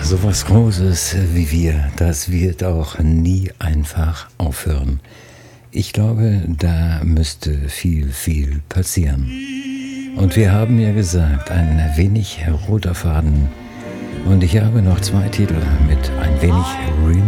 sowas Großes wie wir, das wird auch nie einfach aufhören. Ich glaube, da müsste viel passieren. Und wir haben ja gesagt, ein wenig roter Faden. Und ich habe noch 2 Titel mit ein wenig Remix.